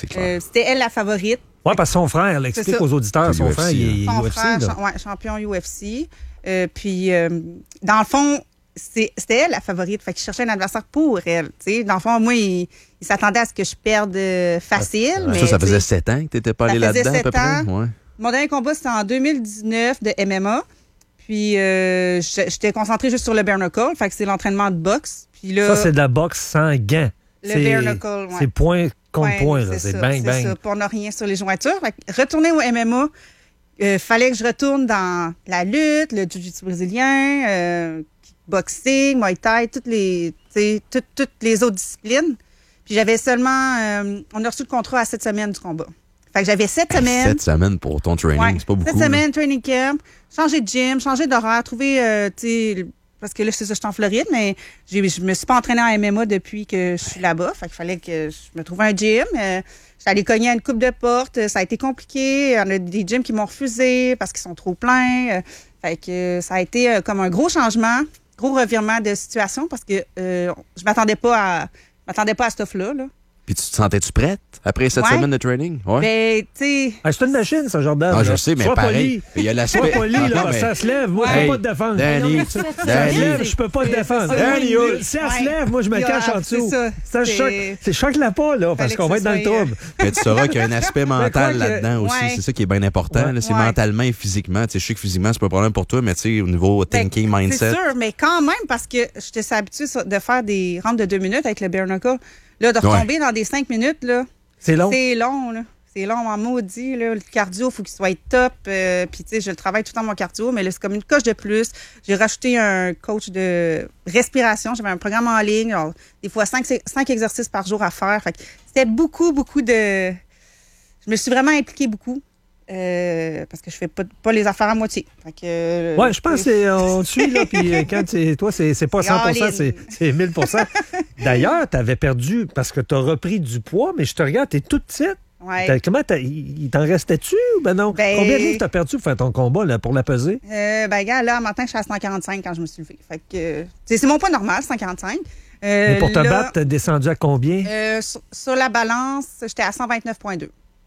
c'est clair. C'était elle la favorite. Oui, parce que son frère, elle explique aux auditeurs, son UFC, frère, il est Son UFC. frère, là. champion UFC. Puis, dans le fond, c'était elle la favorite. Fait qu'il cherchait un adversaire pour elle. T'sais. Dans le fond, moi, il s'attendait à ce que je perde facile. Mais, Ça faisait 7 ans que tu n'étais pas allé là-dedans, à peu près? Ouais. Mon dernier combat, c'était en 2019 de MMA. Puis, j'étais concentrée juste sur le bare knuckle. Fait que c'est l'entraînement de boxe. Puis là, ça, c'est de la boxe sans gants. Le bare knuckle, ouais. C'est point contre point. Là. C'est bang, bang. Ça, pour ne rien sur les jointures. Fait que retourner au MMA, fallait que je retourne dans la lutte, le jiu-jitsu brésilien, boxing, muay thai, toutes les autres disciplines. Puis j'avais seulement... on a reçu le contrat à 7 semaines du combat. Fait que j'avais 7 semaines. 7 semaines pour ton training, c'est pas beaucoup. 7 semaines, training camp, changer de gym, changer d'horaire, trouver, parce que là, c'est ça, je suis en Floride, mais je me suis pas entraînée en MMA depuis que je suis là-bas. Fait qu'il fallait que je me trouve un gym. J'étais allée cogner à une coupe de porte. Ça a été compliqué. Il y en a des gyms qui m'ont refusé parce qu'ils sont trop pleins. Fait que ça a été comme un gros changement, gros revirement de situation parce que je m'attendais pas à ce stuff-là, là. Puis tu te sentais-tu prête après 7 semaines de training? Ouais. Ben, tu sais... c'est une machine, ça, Jordan. Ah, je sais, mais sois pareil. Poli. Il y a l'aspect... Sois poli, là, mais... ça se lève. Moi, je peux pas te défendre. Danny, Ça se lève, je peux pas te défendre. Danny, si elle se lève, moi, je me cache en dessous. C'est choque-la pas, là, parce qu'on va être dans le trouble. Mais tu sauras qu'il y a un aspect mental là-dedans aussi. C'est ça qui est bien important. C'est mentalement et physiquement. Je sais que physiquement, c'est pas un problème pour toi, mais tu sais, au niveau thinking, mindset. C'est sûr, mais quand même, parce que j'étais habituée de faire des rounds de 2 minutes avec le bare knuckle. Là, de retomber dans des 5 minutes, là. C'est long. C'est long, là. C'est long en maudit, là. Le cardio, il faut qu'il soit top. Puis, tu sais, je le travaille tout le temps, mon cardio, mais là, c'est comme une coche de plus. J'ai rajouté un coach de respiration. J'avais un programme en ligne. Alors, des fois, 5 exercices par jour à faire. Fait que c'était beaucoup de... Je me suis vraiment impliquée beaucoup. Parce que je fais pas les affaires à moitié. Fait que, je pense qu'on te suit, là, puis quand toi, c'est pas 100%, c'est 1000%. D'ailleurs, tu avais perdu parce que tu as repris du poids, mais je te regarde, tu es toute petite. Ouais. Il t'en restait-tu ou ben non? Combien de livres t'as perdu pour faire ton combat là, pour la peser? Gars, là, matin, je suis à 145 quand je me suis levée. Fait que c'est mon poids normal, 145. Mais pour te battre, t'es descendu à combien? Sur la balance, j'étais à 129,2.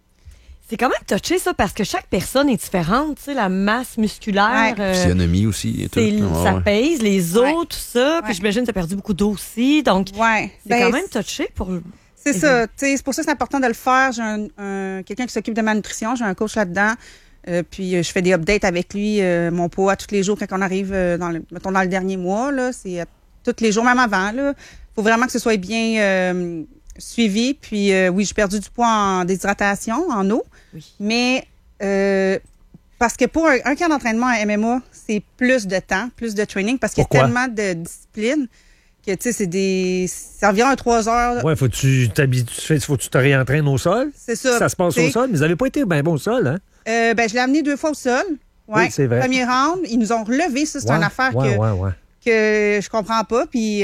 C'est quand même touché, ça, parce que chaque personne est différente. Tu sais, la masse musculaire... physionomie aussi et tout. Ça pèse, les os, tout ça. Puis j'imagine que tu as perdu beaucoup d'eau aussi. Donc, c'est quand même touché pour... C'est ça. C'est pour ça que c'est important de le faire. J'ai quelqu'un qui s'occupe de ma nutrition. J'ai un coach là-dedans. Puis je fais des updates avec lui. Mon poids à tous les jours quand on arrive dans le dernier mois. Là, c'est tous les jours, même avant. Il faut vraiment que ce soit bien... suivi, puis oui, j'ai perdu du poids en déshydratation, en eau, mais parce que pour un camp d'entraînement à MMA, c'est plus de temps, plus de training, parce qu'il y a tellement de disciplines que, tu sais, c'est environ 3 heures. Ouais, faut que tu te réentraînes au sol. C'est ça. Ça se passe au sol, mais ils n'avaient pas été bien bon au sol, hein? Je l'ai amené 2 fois au sol. Ouais. Oui, c'est vrai. Premier round, ils nous ont relevé, ça, c'est une affaire que je comprends pas, puis...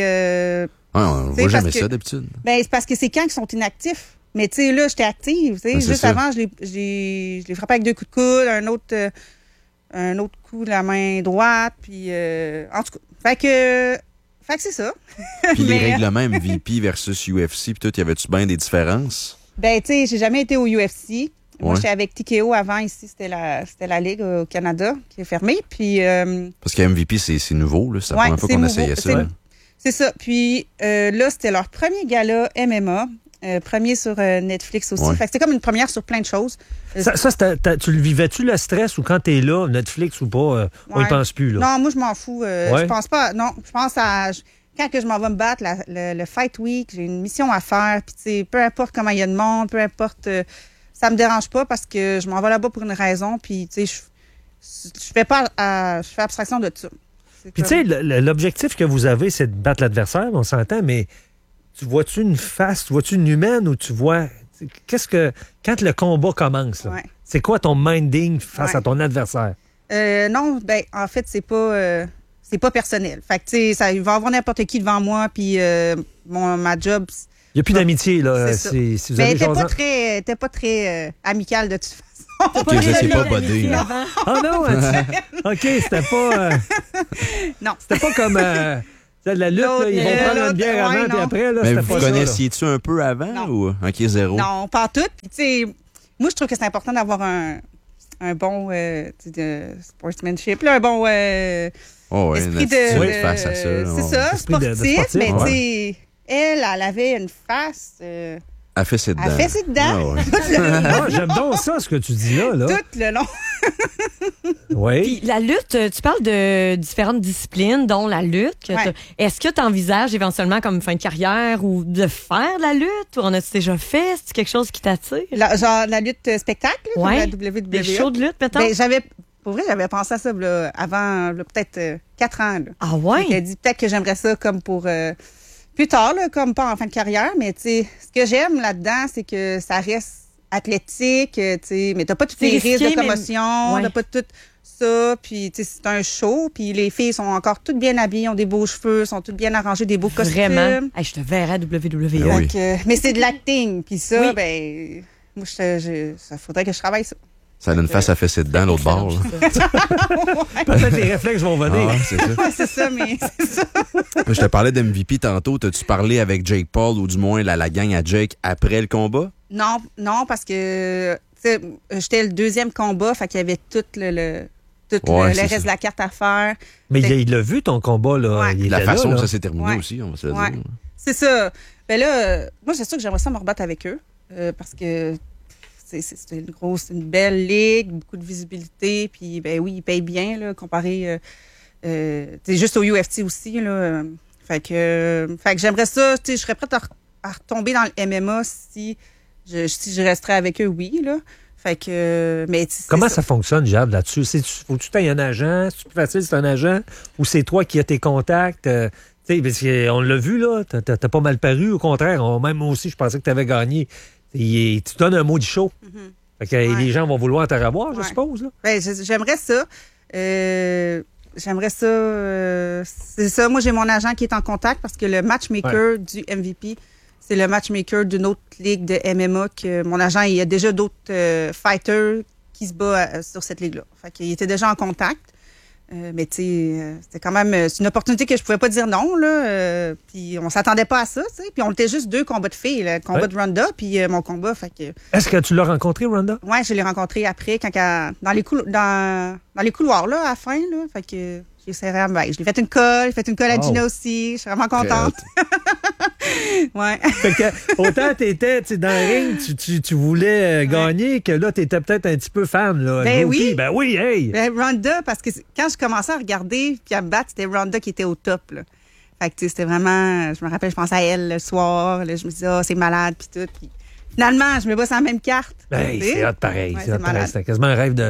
on voit jamais ça d'habitude. C'est parce que c'est quand ils sont inactifs. Mais tu sais, là, j'étais active. Juste avant, je l'ai frappé avec 2 coups de coude, un autre coup de la main droite. Puis, en tout cas, fait que c'est ça. Puis les règlements MVP versus UFC, puis tout, y avait-tu bien des différences? Tu sais, j'ai jamais été au UFC. Moi, j'étais avec TKO avant. Ici, c'était la Ligue au Canada qui est fermée. Puis, parce que MVP, c'est nouveau. C'est la première fois qu'on essayait ça. C'est ça. Puis là, c'était leur premier gala MMA. Premier sur Netflix aussi. Fait que c'était comme une première sur plein de choses. Tu le vivais-tu, le stress, ou quand t'es là, Netflix ou pas, on y pense plus, là? Non, moi, je m'en fous. Je pense pas. Non, je pense à... Quand que je m'en vais me battre, le Fight Week, j'ai une mission à faire. Puis, tu sais, peu importe comment il y a de monde, peu importe... ça me dérange pas parce que je m'en vais là-bas pour une raison. Puis, tu sais, je fais abstraction de ça. Puis, tu sais, l'objectif que vous avez, c'est de battre l'adversaire, on s'entend, mais tu vois-tu une face, tu vois-tu une humaine, ou tu vois... Quand le combat commence, c'est quoi ton minding face à ton adversaire? Non, en fait, c'est pas personnel. Fait que, tu sais, il va y avoir n'importe qui devant moi, puis ma job... Il n'y a plus d'amitié, là. Si vous avez t'es pas très amical de toute façon. OK, je sais pas bodé. Ah non, OK, c'était pas... non. C'était pas comme... C'est de la lutte, là, ils vont prendre une bière avant, puis après, là, mais c'était vous pas ça. connaissiez-tu un peu avant ou OK, zéro? Non, pas tout. Puis, tu sais, moi, je trouve que c'est important d'avoir un bon sportsmanship, là, un bon esprit de face à ça. C'est ça, sportif, mais tu sais, elle avait une face... Elle fait ses dents. Elle fait ses dents. J'aime donc ça, ce que tu dis là. Tout le long. Oui. Puis la lutte, tu parles de différentes disciplines, dont la lutte. Ouais. Est-ce que tu envisages éventuellement comme fin de carrière ou de faire de la lutte? Ou en as-tu déjà fait? C'est quelque chose qui t'attire? Genre la lutte spectacle, comme la WWE. Des shows de lutte, peut-être? Ben, pour vrai, j'avais pensé à ça là, avant peut-être 4 ans. Là. Ah ouais? J'ai dit peut-être que j'aimerais ça comme pour... plus tard, là, comme pas en fin de carrière, mais tu sais, ce que j'aime là-dedans, c'est que ça reste athlétique, tu sais, mais t'as pas tous les risques de commotion, t'as pas tout ça, puis tu sais, c'est un show, puis les filles sont encore toutes bien habillées, ont des beaux cheveux, sont toutes bien arrangées, des beaux costumes. Vraiment? Hey, je te verrais à WWE. Oui. Mais c'est de l'acting, puis ça, ben, moi, ça faudrait que je travaille ça. Ça a une face à fesser dedans, l'autre bord. Peut-être les réflexes vont venir. C'est ça. C'est ça, mais c'est ça. Je te parlais d'MVP tantôt. T'as-tu parlé avec Jake Paul ou du moins la gang à Jake après le combat? Non, parce que j'étais le deuxième combat, fait qu'il y avait tout le reste de la carte à faire. Mais il l'a vu, ton combat, là. Ouais. Il La était façon là, que là. ça s'est terminé aussi, on va se le dire. C'est ça. Ben là, moi, c'est sûr que j'aimerais ça me rebattre avec eux parce que c'est une belle ligue, beaucoup de visibilité, puis ben oui, ils payent bien, là, comparé juste au UFC aussi, là. Fait que j'aimerais ça, tu sais, je serais prête à retomber dans le MMA si je resterais avec eux, oui, là. Fait que, mais comment ça fonctionne, Jade, là-dessus? Faut-tu que tu aies un agent? C'est plus facile, c'est un agent? Ou c'est toi qui as tes contacts? Parce qu'on l'a vu, là, t'as pas mal paru, au contraire. Même moi aussi, je pensais que tu avais gagné. Tu donnes un mot du show. Fait que les gens vont vouloir te revoir, je suppose. Là. Ben, j'aimerais ça. C'est ça. Moi, j'ai mon agent qui est en contact parce que le matchmaker du MVP, c'est le matchmaker d'une autre ligue de MMA que mon agent, il y a déjà d'autres fighters qui se battent sur cette ligue-là. Fait qu'il était déjà en contact. Mais tu sais, c'était quand même c'est une opportunité que je pouvais pas dire non là. Puis on s'attendait pas à ça, tu sais. Puis on était juste 2 combats de filles, le combat de Ronda puis mon combat. Fait que. Est-ce que tu l'as rencontré, Ronda? Ouais, je l'ai rencontré après dans les couloirs là à la fin là. Fait que j'ai serré à je l'ai fait une colle à Gina aussi. Je suis vraiment contente. Ouais. Fait que autant t'étais dans le ring, tu voulais gagner que là t'étais peut-être un petit peu fan là. Ben oui. Ben oui, hey. Ben Ronda parce que quand je commençais à regarder puis à me battre, c'était Ronda qui était au top là. Fait que tu sais, c'était vraiment, je me rappelle, je pensais à elle le soir, là, je me disais c'est malade puis tout. Puis finalement, je me bats sur la même carte. Ben c'est hot pareil, c'est hot pareil. C'était quasiment un rêve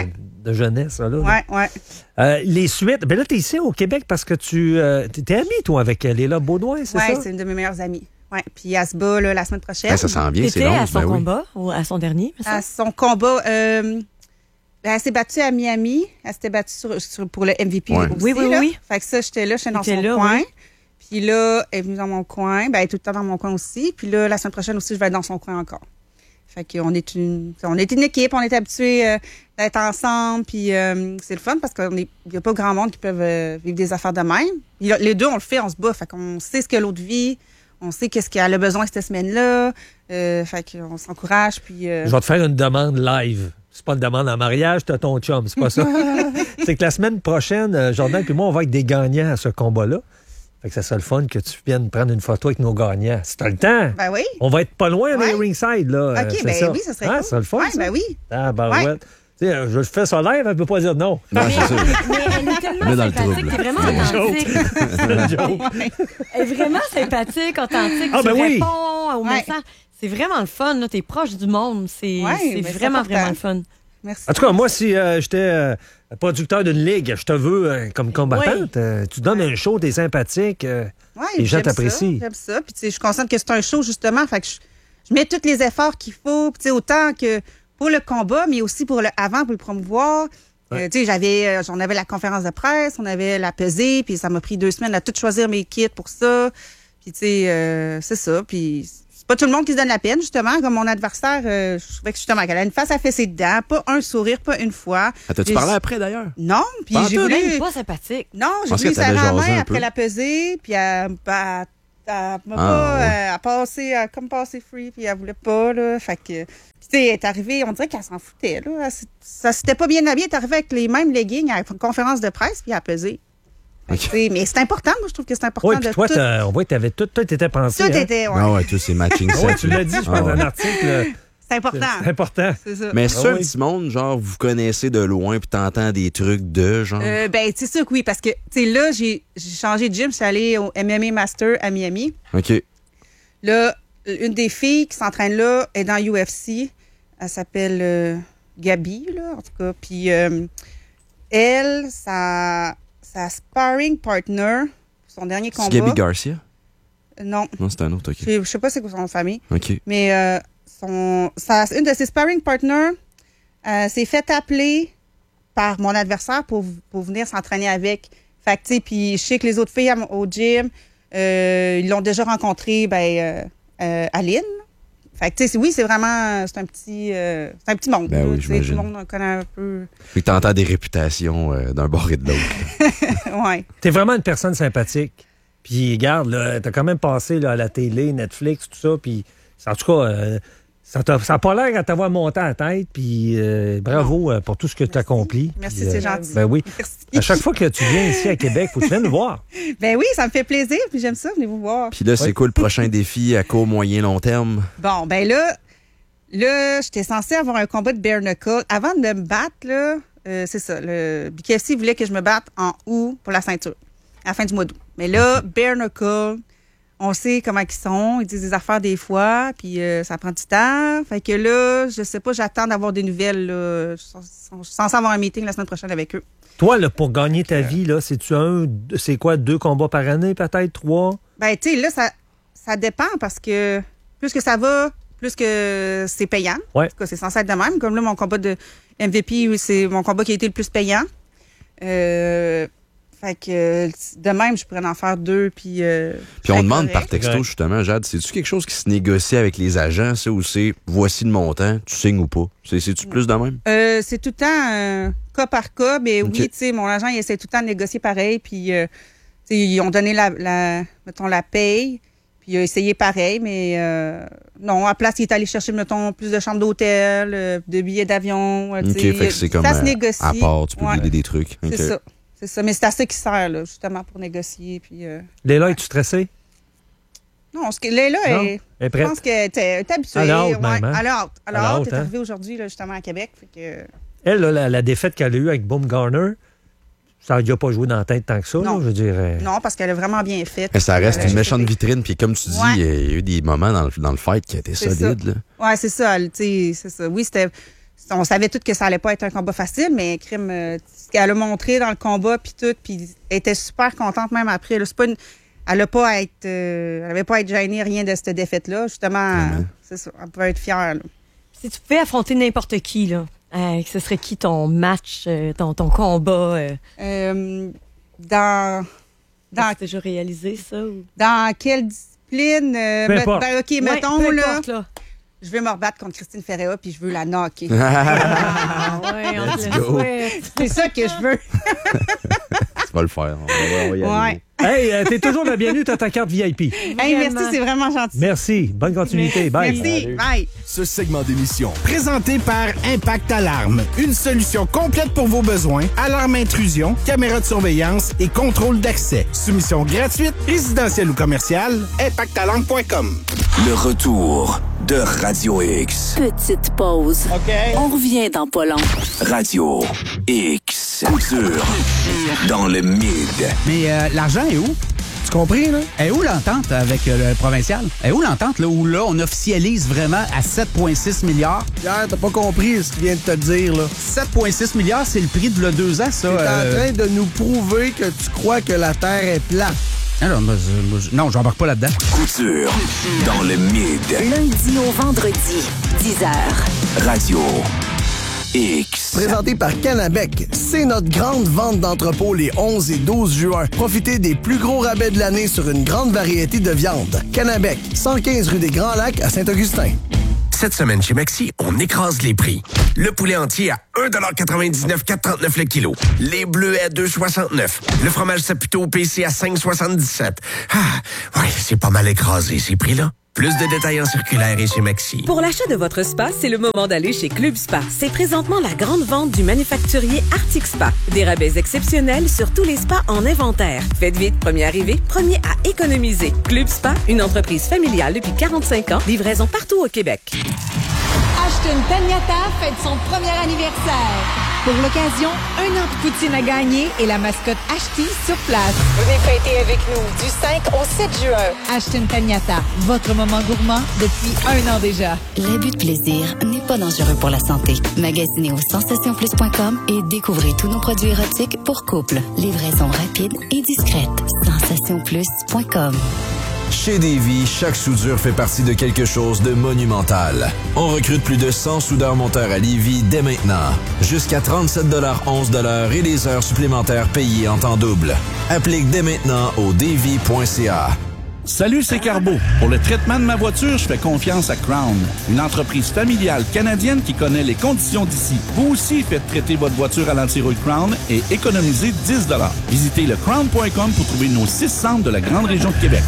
de jeunesse ça, là. Ouais. Les suites, ben là t'es ici au Québec parce que tu t'es amie toi avec Léla Baudouin, c'est ça? Oui, c'est une de mes meilleures amies. Ouais, puis elle se bat là, la semaine prochaine. Ça sent bien, c'est long. À son combat ou à son dernier? À son combat, elle s'est battue à Miami. Elle s'était battue pour le MVP aussi. Oui. Fait que ça, j'étais dans son coin. Oui. Puis là, elle est venue dans mon coin. Ben, elle est tout le temps dans mon coin aussi. Puis là, la semaine prochaine aussi, je vais être dans son coin encore. Fait qu'on est une équipe, on est habitués d'être ensemble, puis c'est le fun parce qu'il n'y a pas grand monde qui peuvent vivre des affaires de même. Les deux, on le fait, on se bat, fait qu'on sait ce que l'autre vit, on sait qu'est-ce qu'elle a besoin cette semaine-là, fait qu'on s'encourage, puis... Je vais te faire une demande live. C'est pas une demande en mariage, t'as ton chum, c'est pas ça. C'est que la semaine prochaine, Jordan puis moi, on va être des gagnants à ce combat-là. Fait que ça serait le fun que tu viennes prendre une photo avec nos gagnants. Si t'as le temps. Ben oui. On va être pas loin des ringside, là. OK, ben oui, ça serait cool. Ça serait le fun, ça. Ben oui. Ah, ben ouais. Tu sais, je fais ça live, elle peut pas dire non. Non, c'est sûr. Mais elle est tellement sympathique, t'es vraiment authentique. C'est une joke. Elle est vraiment sympathique, authentique. Ah, ben tu oui. réponds au message. C'est vraiment le fun, là. T'es proche du monde. C'est vraiment le fun. Merci. En tout cas, moi, si j'étais producteur d'une ligue, je te veux comme combattante. Tu donnes un show, t'es sympathique. Les gens t'apprécient. J'aime ça. Puis, tu sais, je suis consciente que c'est un show, justement. Fait que je mets tous les efforts qu'il faut. Puis, tu sais, autant que pour le combat, mais aussi pour le avant, pour le promouvoir. Tu sais, j'en avais la conférence de presse, on avait la pesée, puis ça m'a pris 2 semaines à tout choisir mes kits pour ça. Puis, tu sais, c'est ça. Puis, c'est pas tout le monde qui se donne la peine, justement. Comme mon adversaire, je trouvais que justement, qu'elle a une face à faire ses dents, pas un sourire, pas une fois. T'as-tu parlé après, d'ailleurs? Non, puis j'ai voulu... pas sympathique. Non, j'ai voulu serrer la main après la pesée, puis elle m'a passé free, puis elle voulait pas, là. Fait que... Puis, elle est arrivée, on dirait qu'elle s'en foutait, là. Ça s'était pas bien habillé. Elle est arrivée avec les mêmes leggings à une conférence de presse, puis elle a pesé. Okay. Mais c'est important, moi, je trouve que c'est important. Oui, puis toi, on voit que tout était pensé. Tout était, ouais. Ah ouais, tout c'est matching ça. Ouais, tu l'as dit, je pense, dans un article. C'est important. C'est important. C'est ça. Mais c'est un petit monde, genre, vous connaissez de loin, puis t'entends des trucs de genre. Ben, c'est sûr que oui, parce que, tu sais, là, j'ai changé de gym, je suis allée au MMA Master à Miami. OK. Là, une des filles qui s'entraîne là est dans UFC. Elle s'appelle Gabi, là, en tout cas. Puis, elle, sa sparring partner, son dernier combat. C'est Gabi Garcia? Non. Non, c'est un autre, OK. Je sais pas c'est quoi son nom de famille. OK. Mais une de ses sparring partners s'est fait appeler par mon adversaire pour venir s'entraîner avec. Fait que, tu sais, puis je sais que les autres filles au gym, ils l'ont déjà rencontré, Aline. Fait que, tu sais, oui, c'est vraiment, c'est un petit monde. Ben oui, tout le monde en connaît un peu. Puis t'entends des réputations d'un bord et de l'autre. Ouais. T'es vraiment une personne sympathique. Puis, regarde, t'as quand même passé là, à la télé, Netflix, tout ça. Puis, en tout cas, ça n'a pas l'air à t'avoir monté à la tête. Puis, bravo pour tout ce que tu as accompli. Merci, c'est gentil. Ben oui. Merci. À chaque fois que tu viens ici à Québec, faut que tu viennes nous voir. Ben oui, ça me fait plaisir. Puis, j'aime ça, venez vous voir. Puis là, c'est quoi le prochain défi à court, moyen, long terme? Bon, ben là, j'étais censée avoir un combat de bare knuckle. Avant de me battre, là, c'est ça. Le BKFC voulait que je me batte en août pour la ceinture, à la fin du mois d'août. Mais là, bare knuckle, on sait comment ils sont. Ils disent des affaires des fois, puis ça prend du temps. Fait que là, je sais pas, j'attends d'avoir des nouvelles. Là. Je suis censée avoir un meeting la semaine prochaine avec eux. Toi, là, pour gagner ta vie, là, c'est quoi, 2 combats par année, peut-être 3? Ben, tu sais, là, ça dépend parce que plus que ça va, plus que c'est payant. Ouais. En tout cas, c'est censé être de même. Comme là, mon combat de MVP, c'est mon combat qui a été le plus payant. Fait que de même, je pourrais en faire 2. Puis on demande par texto, justement, Jade, c'est-tu quelque chose qui se négocie avec les agents, ça, ou c'est voici le montant, tu signes ou pas? C'est-tu plus de même? C'est tout le temps cas par cas, mais okay. Oui, tu sais, mon agent, il essaie tout le temps de négocier pareil, puis ils ont donné mettons, la paye, puis il a essayé pareil, mais non, à place, il est allé chercher, mettons, plus de chambres d'hôtel, de billets d'avion. OK, fait que c'est comme ça se négocie. À part, tu peux vider des trucs. C'est ça. C'est ça, mais c'est à ça qu'il sert, là, justement, pour négocier. Puis, Léla, es-tu stressée? Non, Léla, je pense qu'elle est habituée. À la hâte, même, hein? À la hâte. Elle est arrivée aujourd'hui, là, justement, à Québec. Fait que... Elle, là, la défaite qu'elle a eue avec Baumgartner, ça n'a pas joué dans la tête tant que ça, non. Là, je veux dire. Non, parce qu'elle a vraiment bien fait. Mais ça reste une méchante vitrine, puis comme tu dis, il y a eu des moments dans le fight qui étaient solides. Là. Ouais, c'est ça. C'est ça. Oui, on savait tout que ça allait pas être un combat facile, mais crime, elle a montré dans le combat puis tout, puis elle était super contente même après. Là, elle n'avait pas à être gênée rien de cette défaite là. Justement, c'est ça. Elle pouvait être fière. Là. Si tu pouvais affronter n'importe qui là, ce serait qui ton match, ton combat? Dans as-tu déjà réalisé ça? Ou? Dans quelle discipline? OK, mettons là. Je veux me rebattre contre Christine Ferreira puis je veux la knocker. C'est ça que je veux. Tu vas le faire. On va y aller. Hey, t'es toujours la bienvenue, t'as ta carte VIP. Hey, merci, c'est vraiment gentil. Merci. Bonne continuité. Bye. Merci. Bye. Ce segment d'émission, présenté par Impact Alarme. Une solution complète pour vos besoins. Alarme intrusion, caméra de surveillance et contrôle d'accès. Soumission gratuite, résidentielle ou commerciale. ImpactAlarme.com. Le retour de Radio X. Petite pause. OK. On revient dans pas long. Radio X. Couture. Dans le mid. Mais l'argent est où? Tu compris, là? Est où l'entente avec le provincial? Est où l'entente, là, où là, on officialise vraiment à 7,6 milliards? Pierre, t'as pas compris ce qu'il vient de te dire, là. 7,6 milliards, c'est le prix de 2 ans, ça. T'es en train de nous prouver que tu crois que la Terre est plate. Alors, non, j'embarque pas là-dedans. Couture. Dans le mid. Lundi au vendredi, 10h. Radio X. Présenté par Canabec, c'est notre grande vente d'entrepôt les 11 et 12 juin. Profitez des plus gros rabais de l'année sur une grande variété de viandes. Canabec, 115 rue des Grands Lacs à Saint-Augustin. Cette semaine chez Maxi, on écrase les prix. Le poulet entier à 1,99 4,39 le kilo. Les bleus à 2,69. Le fromage Saputo PC à 5,77. Ah, ouais, c'est pas mal écrasé ces prix-là. Plus de détails en circulaire et chez Maxi. Pour l'achat de votre spa, c'est le moment d'aller chez Club Spa. C'est présentement la grande vente du manufacturier Arctic Spa. Des rabais exceptionnels sur tous les spas en inventaire. Faites vite, premier arrivé, premier à économiser. Club Spa, une entreprise familiale depuis 45 ans, livraison partout au Québec. Ashton Taniata fête son premier anniversaire. Pour l'occasion, 1 an de poutine à gagner et la mascotte Ashti sur place. Venez fêter avec nous du 5 au 7 juin. Ashton Taniata, votre moment gourmand depuis 1 an déjà. L'abus de plaisir n'est pas dangereux pour la santé. Magasinez au sensationsplus.com et découvrez tous nos produits érotiques pour couple. Livraison rapide et discrète. Sensationsplus.com. Chez Davy, chaque soudure fait partie de quelque chose de monumental. On recrute plus de 100 soudeurs-monteurs à Lévis dès maintenant. Jusqu'à 37,11 $ et les heures supplémentaires payées en temps double. Applique dès maintenant au davy.ca. Salut, c'est Carbo. Pour le traitement de ma voiture, je fais confiance à Crown, une entreprise familiale canadienne qui connaît les conditions d'ici. Vous aussi, faites traiter votre voiture à l'antirouille Crown et économisez 10 $. Visitez le crown.com pour trouver nos 6 centres de la grande région de Québec.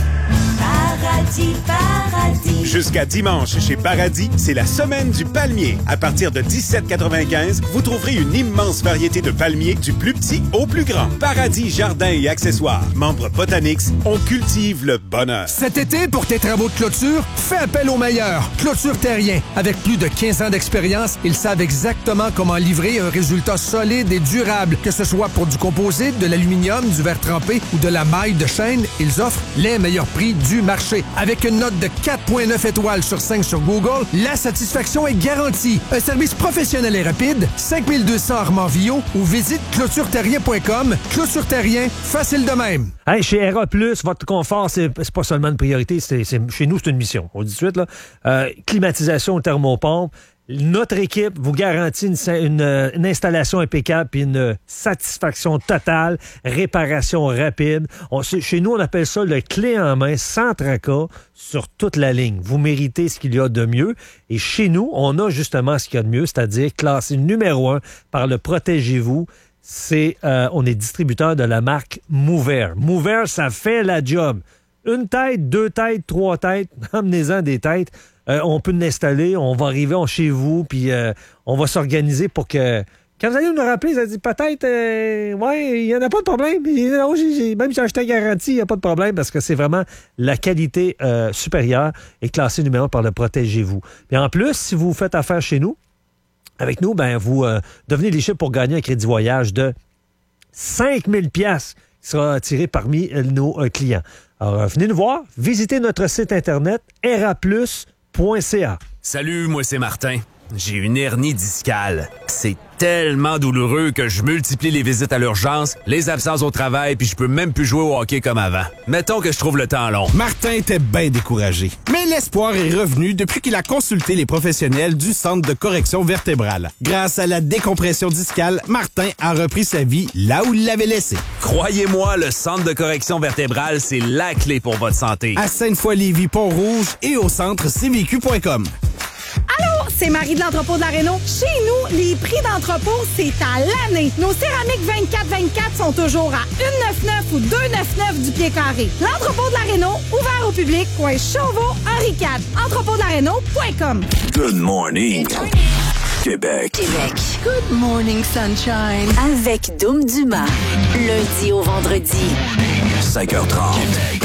Paradis, paradis. Jusqu'à dimanche, chez Paradis, c'est la semaine du palmier. À partir de 17,95, vous trouverez une immense variété de palmiers, du plus petit au plus grand. Paradis Jardins et accessoires. Membre Botanix, on cultive le bonheur. Cet été, pour tes travaux de clôture, fais appel aux meilleurs. Clôture Terrien. Avec plus de 15 ans d'expérience, ils savent exactement comment livrer un résultat solide et durable. Que ce soit pour du composite, de l'aluminium, du verre trempé ou de la maille de chêne, ils offrent les meilleurs prix du marché. Avec une note de 4,9 étoiles sur 5 sur Google, la satisfaction est garantie. Un service professionnel et rapide, 5200 Armand-Villot ou visite clôtureterrien.com. Clôture Terrien, facile de même. Hey, chez RA+, votre confort, c'est pas seulement une priorité, chez nous, c'est une mission. On dit tout de suite, là. Climatisation thermopompe. Notre équipe vous garantit une installation impeccable et une satisfaction totale, réparation rapide. Chez nous, on appelle ça le clé en main, sans tracas, sur toute la ligne. Vous méritez ce qu'il y a de mieux. Et chez nous, on a justement ce qu'il y a de mieux, c'est-à-dire classé numéro 1 par le Protégez-vous. On est distributeur de la marque Mover. Mover, ça fait la job. Une tête, 2 têtes, 3 têtes, amenez-en des têtes. On peut l'installer, on va arriver chez vous, puis on va s'organiser pour que... Quand vous allez nous rappeler, vous allez dire peut-être, ouais, il n'y en a pas de problème. Même si j'ai acheté la garantie, il n'y a pas de problème parce que c'est vraiment la qualité supérieure et classée numéro 1 par le Protégez-vous. Puis en plus, si vous faites affaire chez nous, avec nous, ben vous devenez éligible pour gagner un crédit voyage de 5 000 $ qui sera tiré parmi nos clients. Alors, venez nous voir, visitez notre site internet raplus.ca. Salut, moi c'est Martin. J'ai une hernie discale. C'est tellement douloureux que je multiplie les visites à l'urgence, les absences au travail, puis je peux même plus jouer au hockey comme avant. Mettons que je trouve le temps long. Martin était bien découragé. Mais l'espoir est revenu depuis qu'il a consulté les professionnels du Centre de correction vertébrale. Grâce à la décompression discale, Martin a repris sa vie là où il l'avait laissée. Croyez-moi, le Centre de correction vertébrale, c'est la clé pour votre santé. À Sainte-Foy-Lévis, Pont-Rouge et au centre cvq.com. Allô, c'est Marie de l'entrepôt de la Réno. Chez nous, les prix d'entrepôt, c'est à l'année. Nos céramiques 24-24 sont toujours à 1,99 ou 2,99 du pied carré. L'entrepôt de la Réno, ouvert au public, coin Chauveau, Henri IV. Entrepôtdelaréno.com. Good morning, Québec. Good morning, sunshine. Avec Dom Dumas. Lundi au vendredi. 5h30.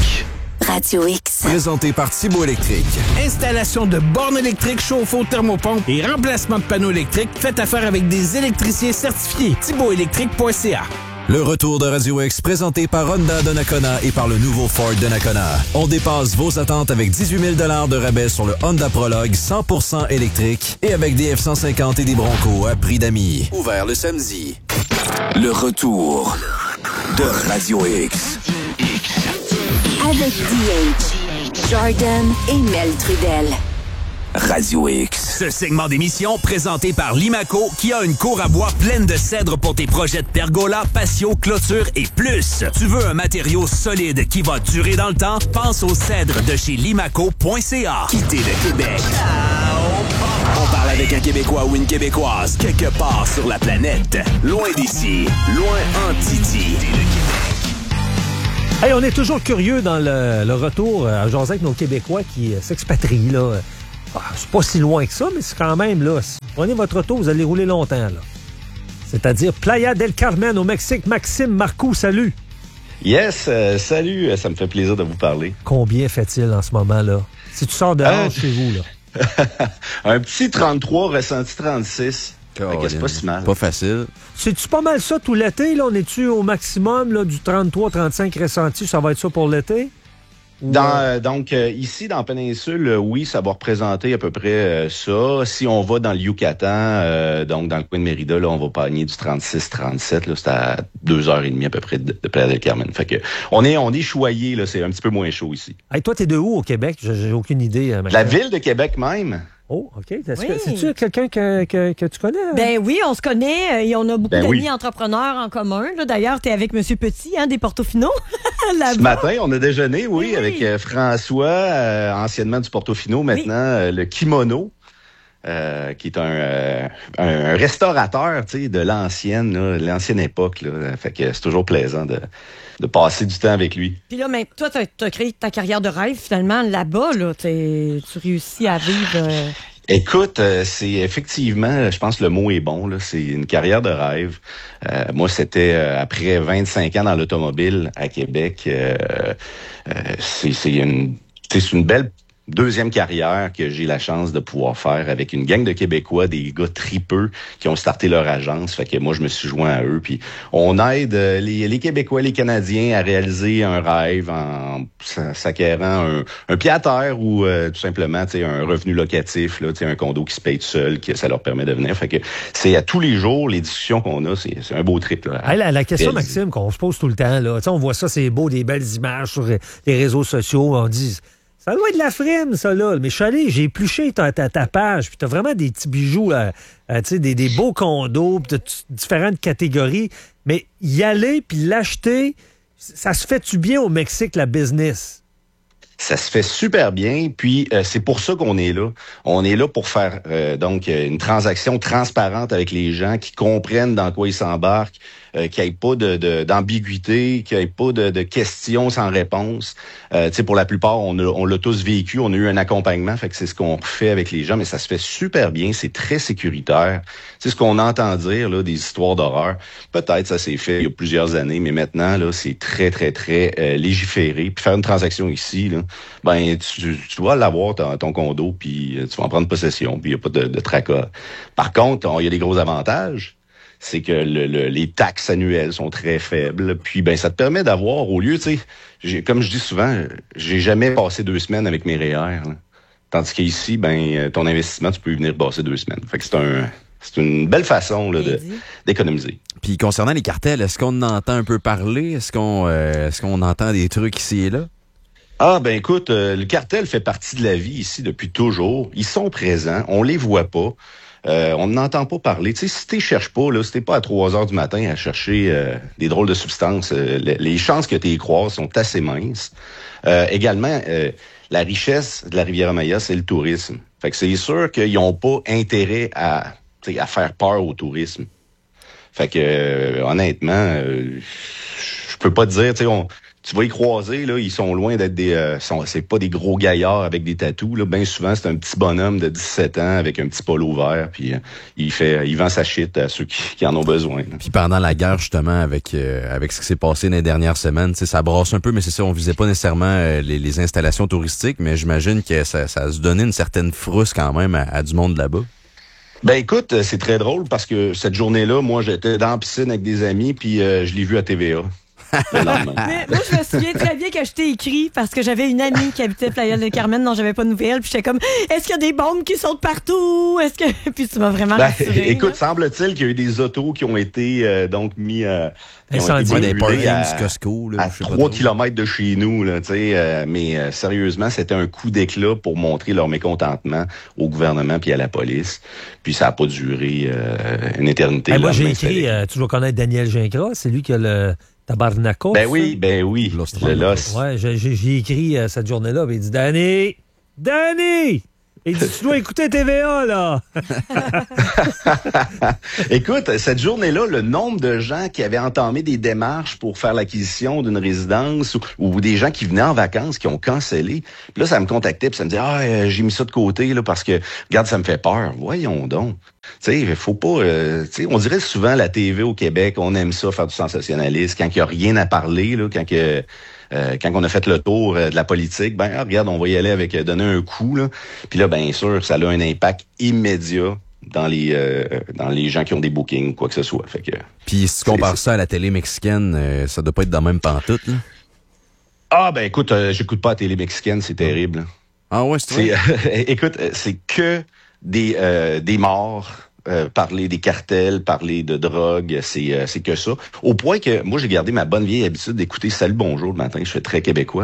Radio X. Présenté par Thibault Électrique. Installation de bornes électriques, chauffe-eau, thermopompe et remplacement de panneaux électriques. Faites affaire avec des électriciens certifiés. ThibaultElectrique.ca. Le retour de Radio X présenté par Honda de Nakona et par le nouveau Ford de Nakona. On dépasse vos attentes avec 18 000 $ de rabais sur le Honda Prologue 100% électrique et avec des F-150 et des Broncos à prix d'amis. Ouvert le samedi. Le retour de Radio X. Avec DH, Jordan et Mel Trudel. Radio X. Ce segment d'émission présenté par Limaco qui a une cour à bois pleine de cèdre pour tes projets de pergola, patio, clôture et plus. Tu veux un matériau solide qui va durer dans le temps? Pense au cèdre de chez limaco.ca. Quittez le Québec. On parle avec un Québécois ou une Québécoise quelque part sur la planète. Loin d'ici, loin en Titi. Hey, on est toujours curieux dans le retour à jaser avec nos Québécois qui s'expatrient, là. C'est pas si loin que ça, mais c'est quand même, là. Si vous prenez votre auto, vous allez rouler longtemps, là. C'est-à-dire Playa del Carmen au Mexique. Maxime Marcoux, salut. Yes, salut. Ça me fait plaisir de vous parler. Combien fait-il en ce moment, là? Si tu sors dehors chez vous, là. Un petit 33 ressenti 36. C'est pas si mal. Pas facile. C'est-tu pas mal ça tout l'été, là? On est-tu au maximum, là, du 33-35 ressenti? Ça va être ça pour l'été? Donc, ici, dans la péninsule, oui, ça va représenter à peu près ça. Si on va dans le Yucatan, donc dans le coin de Mérida, là, on va pogner du 36-37. Là, c'est à 2h30 à peu près de Playa del Carmen. Fait que on est choyé, là, c'est un petit peu moins chaud ici. Hey, toi, t'es de où au Québec? J'ai aucune idée. La ville de Québec même. Oh, OK. C'est-tu quelqu'un que tu connais? Ben oui, on se connaît et on a beaucoup d'amis entrepreneurs en commun. Là. D'ailleurs, tu es avec M. Petit, des Portofino. Ce matin, on a déjeuné, oui, avec François, anciennement du Portofino, maintenant le Kimono, qui est un restaurateur, tu sais, de l'ancienne époque. Là. Fait que c'est toujours plaisant de passer du temps avec lui. Puis là, mais toi, t'as créé ta carrière de rêve, finalement, là-bas, là. Tu réussis à vivre... Écoute, c'est effectivement, je pense que le mot est bon, là. C'est une carrière de rêve. Moi, c'était après 25 ans dans l'automobile à Québec. C'est une belle deuxième carrière que j'ai la chance de pouvoir faire avec une gang de Québécois, des gars tripeux qui ont starté leur agence. Fait que moi, je me suis joint à eux. Puis on aide les Québécois, les Canadiens à réaliser un rêve en s'acquérant un pied à terre ou tout simplement un revenu locatif, là, un condo qui se paye tout seul, que ça leur permet de venir. Fait que c'est à tous les jours, les discussions qu'on a, c'est un beau trip. Là, la question, Maxime, qu'on se pose tout le temps, là, on voit ça, c'est beau, des belles images sur les réseaux sociaux. On dit... Ça doit être de la frime, ça, là. Mais je suis allé, j'ai épluché ta page, puis t'as vraiment des petits bijoux, des beaux condos, puis différentes catégories. Mais y aller, puis l'acheter, ça se fait-tu bien au Mexique, la business? Ça se fait super bien, puis c'est pour ça qu'on est là. On est là pour faire donc une transaction transparente avec les gens qui comprennent dans quoi ils s'embarquent, qu'il n'y ait pas d'ambiguïté, qu'il n'y ait pas de questions sans réponse. Pour la plupart, on l'a tous vécu, on a eu un accompagnement, fait que c'est ce qu'on fait avec les gens, mais ça se fait super bien, c'est très sécuritaire. C'est ce qu'on entend dire, là, des histoires d'horreur. Peut-être ça s'est fait il y a plusieurs années, mais maintenant, là, c'est très, très, très légiféré. Puis faire une transaction ici, là, ben tu dois l'avoir, ton condo, puis tu vas en prendre possession, puis il n'y a pas de tracas. Par contre, il y a des gros avantages. C'est que les taxes annuelles sont très faibles. Puis ben ça te permet d'avoir, au lieu, tu sais, comme je dis souvent, j'ai jamais passé 2 semaines avec mes REER. Là. Tandis qu'ici, ben ton investissement, tu peux y venir passer 2 semaines. Fait que c'est une belle façon là, d'économiser. Puis concernant les cartels, est-ce qu'on en entend un peu parler? Est-ce qu'on entend des trucs ici et là? Ah, ben écoute, le cartel fait partie de la vie ici depuis toujours. Ils sont présents, on les voit pas. On n'entend pas parler. Tu sais, si tu cherches pas, là, si t'es pas à 3 heures du matin à chercher des drôles de substances, les chances que tu y croises sont assez minces. Également, la richesse de la Riviera-Maya, c'est le tourisme. Fait que c'est sûr qu'ils n'ont pas intérêt à faire peur au tourisme. Fait que honnêtement, je peux pas te dire, tu sais, tu vas y croiser, là, ils sont loin d'être c'est pas des gros gaillards avec des tatous, là. Bien souvent, c'est un petit bonhomme de 17 ans avec un petit polo vert, puis il vend sa shit à ceux qui en ont besoin. Là. Puis pendant la guerre, justement, avec ce qui s'est passé dans les dernières semaines, ça brasse un peu, mais c'est ça, on visait pas nécessairement les installations touristiques, mais j'imagine que ça se donnait une certaine frousse quand même à du monde là-bas. Ben écoute, c'est très drôle parce que cette journée-là, moi, j'étais dans la piscine avec des amis, puis je l'ai vu à TVA. le lendemain. Mais moi, je me souviens très bien que je t'ai écrit parce que j'avais une amie qui habitait Playa del Carmen dont j'avais pas de nouvelles. Puis j'étais comme, est-ce qu'il y a des bombes qui sautent partout? Est-ce que... Puis tu m'as vraiment rassurée. Écoute, semble-t-il qu'il y a eu des autos qui ont été donc mis... Incendiés des parkings à du Costco. À 3 km de chez nous. Là, mais sérieusement, c'était un coup d'éclat pour montrer leur mécontentement au gouvernement puis à la police. Puis ça n'a pas duré une éternité. Moi, j'ai écrit, tu dois connaître Daniel Gingras, c'est lui qui a le Tabarnakos. Ben oui. Le LOS. Ouais, j'ai écrit cette journée-là, puis il dit, Danny! Il dit, tu dois écouter TVA, là! Écoute, cette journée-là, le nombre de gens qui avaient entamé des démarches pour faire l'acquisition d'une résidence ou des gens qui venaient en vacances, qui ont cancellé. Puis là, ça me contactait, puis ça me disait, j'ai mis ça de côté, là, parce que, regarde, ça me fait peur. Voyons donc. Tu sais, il faut pas... on dirait souvent la TV au Québec, on aime ça, faire du sensationnalisme, quand il n'y a rien à parler, là, quand on a fait le tour de la politique, regarde, on va y aller avec donner un coup, là. Puis là, bien sûr, ça a un impact immédiat dans les gens qui ont des bookings, quoi que ce soit. Fait que, puis si tu compares ça à la télé mexicaine, ça doit pas être de même pantoute, là? Ah, ben écoute, j'écoute pas la télé mexicaine, c'est terrible. Ah ouais, c'est vrai? Écoute, c'est que des morts, parler des cartels, parler de drogue, c'est que ça. Au point que moi, j'ai gardé ma bonne vieille habitude d'écouter Salut Bonjour le matin. Je suis très québécois.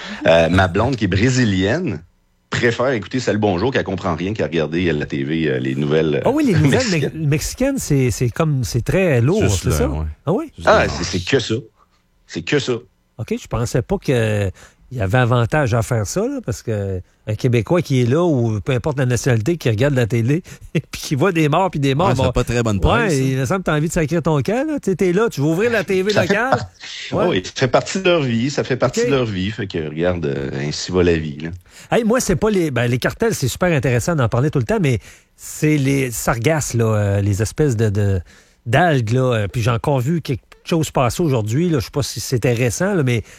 Ma blonde, qui est brésilienne, préfère écouter Salut Bonjour qu'elle comprend rien qu'à regarder la TV, les nouvelles. Ah oui, les nouvelles mexicaines, c'est très lourd, juste c'est là, ça? Ouais. Ah oui? C'est que ça. C'est que ça. OK, je pensais pas que... Il y avait avantage à faire ça, là, parce que un Québécois qui est là, ou peu importe la nationalité, qui regarde la télé, puis qui voit des morts, puis des morts... ça n'a pas très bonne presse. Ouais, il me semble que tu as envie de sacrer ton camp. Tu es là, tu veux ouvrir la TV locale. Oui, ça fait partie de leur vie. Ça fait partie de leur vie. Fait que, regarde, ainsi va la vie. Là. Hey, moi, c'est pas les cartels, c'est super intéressant d'en parler tout le temps, mais c'est les sargasses, là, les espèces d'algues, là. Puis j'ai encore vu quelque chose passer aujourd'hui. Je sais pas si c'était récent, là, mais...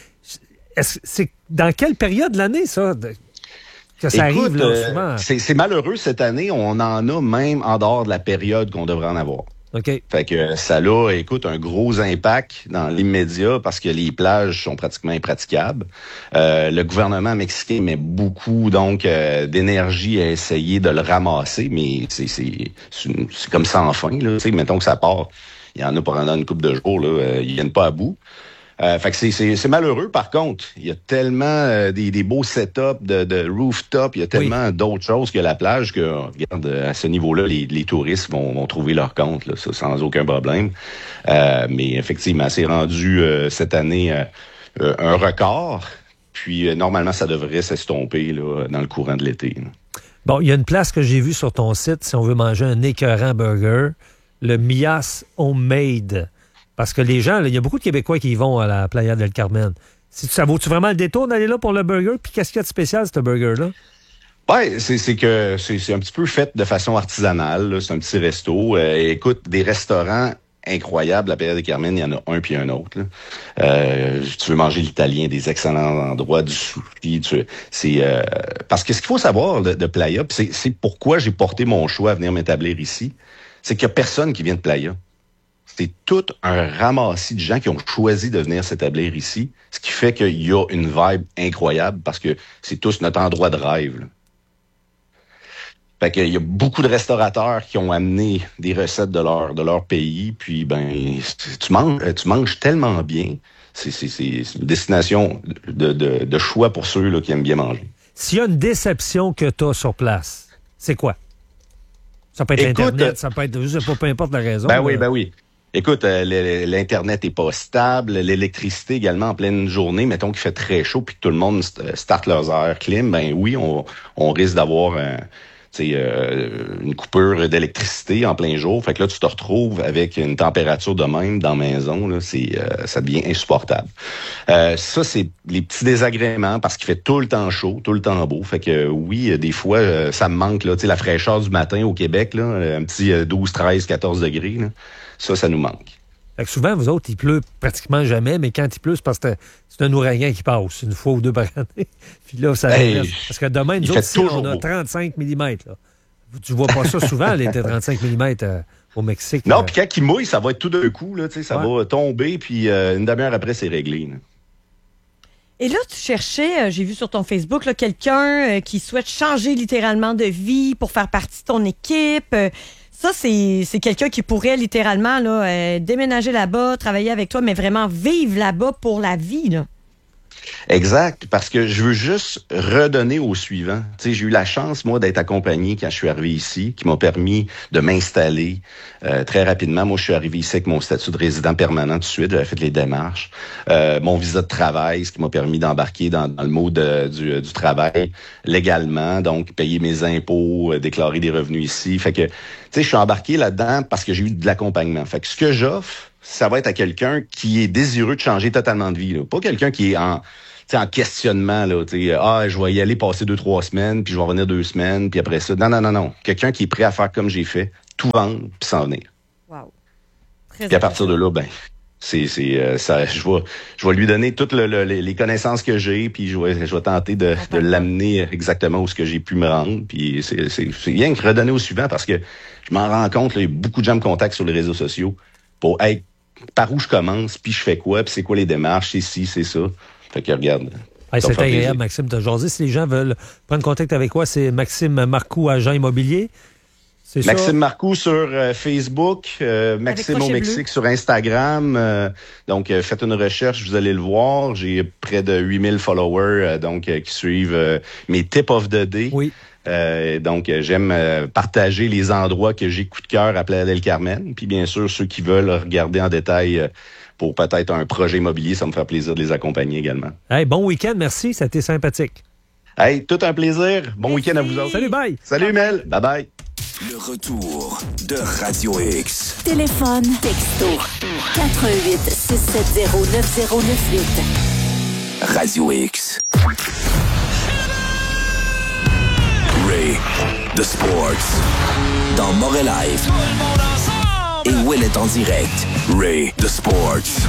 C'est dans quelle période de l'année, ça, que ça arrive, là, souvent? C'est malheureux cette année. On en a même en dehors de la période qu'on devrait en avoir. OK. Fait que ça a, écoute, un gros impact dans l'immédiat parce que les plages sont pratiquement impraticables. Le gouvernement mexicain met beaucoup, donc, d'énergie à essayer de le ramasser, mais c'est comme sans fin, là. Tu sais, mettons que ça part, il y en a pendant une couple de jours, là, ils viennent pas à bout. Fait que c'est malheureux. Par contre, il y a tellement des beaux setups de rooftop, il y a tellement d'autres choses que la plage que, regarde, à ce niveau-là, les touristes vont trouver leur compte, là, ça, sans aucun problème. Mais effectivement, c'est rendu cette année un record. Puis normalement, ça devrait s'estomper là, dans le courant de l'été. Là. Bon, il y a une place que j'ai vue sur ton site, si on veut manger un écœurant burger, le Mias Homemade. Parce que les gens, il y a beaucoup de Québécois qui y vont à la Playa del Carmen. Ça vaut-tu vraiment le détour d'aller là pour le burger? Puis qu'est-ce qu'il y a de spécial, ce burger-là? Ouais, c'est que c'est un petit peu fait de façon artisanale. Là. C'est un petit resto. Écoute, des restaurants incroyables. La Playa del Carmen, il y en a un puis un autre. Là. Tu veux manger l'italien, des excellents endroits, du sushi. Parce que ce qu'il faut savoir de Playa, c'est pourquoi j'ai porté mon choix à venir m'établir ici, c'est qu'il n'y a personne qui vient de Playa. C'est tout un ramassis de gens qui ont choisi de venir s'établir ici, ce qui fait qu'il y a une vibe incroyable parce que c'est tous notre endroit de rêve. Là. Fait qu'il y a beaucoup de restaurateurs qui ont amené des recettes de leur pays, puis tu manges tellement bien. C'est une destination de choix pour ceux là, qui aiment bien manger. S'il y a une déception que tu as sur place, c'est quoi? Ça peut être l'Internet, ça peut être, je sais pas, peu importe la raison. Ben oui. Écoute, l'Internet est pas stable, l'électricité également en pleine journée, mettons qu'il fait très chaud puis que tout le monde starte leurs air clim, ben oui, on risque d'avoir une coupure d'électricité en plein jour. Fait que là, tu te retrouves avec une température de même dans la maison, là, ça devient insupportable. Ça, c'est les petits désagréments parce qu'il fait tout le temps chaud, tout le temps beau. Fait que oui, des fois, ça me manque, là, la fraîcheur du matin au Québec, là, un petit 12, 13, 14 degrés, là. Ça nous manque. Fait que souvent, vous autres, il pleut pratiquement jamais, mais quand il pleut, c'est parce que c'est un ouragan qui passe une fois ou deux par année. Puis là, ça reste. Parce que demain, nous autres, ici, on a 35 mm. Là. Tu vois pas ça souvent, les 35 mm au Mexique. Non, puis quand il mouille, ça va être tout d'un coup. Là, ça va tomber, puis une demi-heure après, c'est réglé. Là. Et là, tu cherchais, j'ai vu sur ton Facebook, là, quelqu'un qui souhaite changer littéralement de vie pour faire partie de ton équipe. Ça, c'est quelqu'un qui pourrait littéralement là, déménager là-bas, travailler avec toi, mais vraiment vivre là-bas pour la vie. Là. Exact, parce que je veux juste redonner au suivant. Tu sais, j'ai eu la chance, moi, d'être accompagné quand je suis arrivé ici, qui m'a permis de m'installer très rapidement. Moi, je suis arrivé ici avec mon statut de résident permanent tout de suite. J'avais fait les démarches. Mon visa de travail, ce qui m'a permis d'embarquer dans le mode du travail légalement, donc payer mes impôts, déclarer des revenus ici. Fait que, tu sais, je suis embarqué là-dedans parce que j'ai eu de l'accompagnement. Fait que ce que j'offre, ça va être à quelqu'un qui est désireux de changer totalement de vie. Là. Pas quelqu'un qui est en questionnement. Là, je vais y aller passer 2-3 semaines, puis je vais revenir 2 semaines, puis après ça. Non. Quelqu'un qui est prêt à faire comme j'ai fait, tout vendre, puis s'en venir. Wow. Puis à partir de là, je vais lui donner toutes les connaissances que j'ai, puis je vais tenter de l'amener exactement où ce que j'ai pu me rendre. Puis c'est rien que redonner au suivant, parce que je m'en rends compte, là, il y a beaucoup de gens me contactent sur les réseaux sociaux pour être par où je commence, puis je fais quoi, puis c'est quoi les démarches, c'est ci, c'est ça. Fait que regarde. C'est agréable, Maxime, de jaser. Si les gens veulent prendre contact avec toi, c'est Maxime Marcoux, agent immobilier. C'est Maxime ça? Marcoux sur Facebook, Maxime au Mexique sur Instagram. Donc, faites une recherche, vous allez le voir. J'ai près de 8000 followers qui suivent mes tips of the day. Oui. Donc, j'aime partager les endroits que j'ai coup de cœur à Playa del Carmen. Puis, bien sûr, ceux qui veulent regarder en détail pour peut-être un projet immobilier, ça me fait plaisir de les accompagner également. Hey, bon week-end, merci, ça a été sympathique. Hey, tout un plaisir. Bon week-end à vous autres. Salut, bye. Salut, Mel. Bye-bye. Le retour de Radio X. Téléphone, texto, 88 670 9098. Radio X. Ray, The Sports. Dans Montréal Live. Et Will est en direct. Ray, The Sports.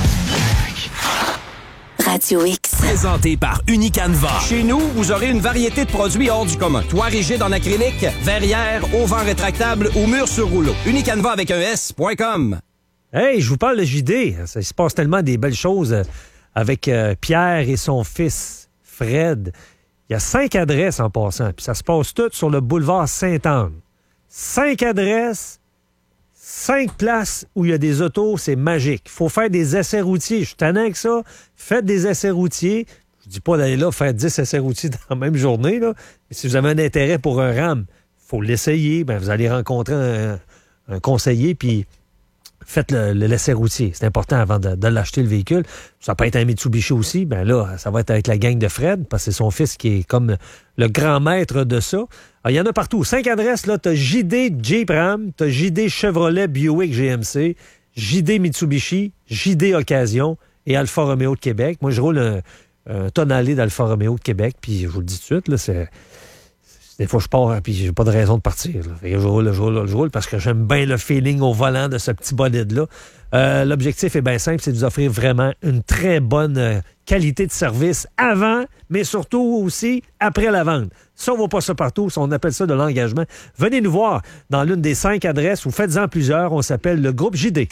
Radio X. Présenté par Unicanva. Chez nous, vous aurez une variété de produits hors du commun. Toit rigide en acrylique, verrière, auvent rétractable ou mur sur rouleau. Unicanva avec un S.com. Hey, je vous parle de JD. Ça se passe tellement des belles choses avec Pierre et son fils, Fred. Il y a 5 adresses en passant, puis ça se passe tout sur le boulevard Sainte-Anne. 5 adresses, 5 places où il y a des autos, c'est magique. Il faut faire des essais routiers. Je suis tanné avec ça. Faites des essais routiers. Je ne dis pas d'aller là faire 10 essais routiers dans la même journée. Là. Mais si vous avez un intérêt pour un RAM, il faut l'essayer. Vous allez rencontrer un conseiller, puis faites l'essai routier. C'est important avant de l'acheter, le véhicule. Ça peut être un Mitsubishi aussi. Là, ça va être avec la gang de Fred, parce que c'est son fils qui est comme le grand maître de ça. Il y en a partout. 5 adresses, là. T'as JD Jeep Ram, t'as JD Chevrolet Buick GMC, JD Mitsubishi, JD Occasion et Alfa Romeo de Québec. Moi, je roule un Tonale d'Alfa Romeo de Québec, puis je vous le dis tout de suite, là, des fois, je pars, puis j'ai pas de raison de partir. Je roule parce que j'aime bien le feeling au volant de ce petit bolide-là. L'objectif est bien simple, c'est de vous offrir vraiment une très bonne qualité de service avant, mais surtout aussi après la vente. Ça, on ne voit pas ça partout. On appelle ça de l'engagement. Venez nous voir dans l'une des 5 adresses ou faites-en plusieurs. On s'appelle le groupe JD.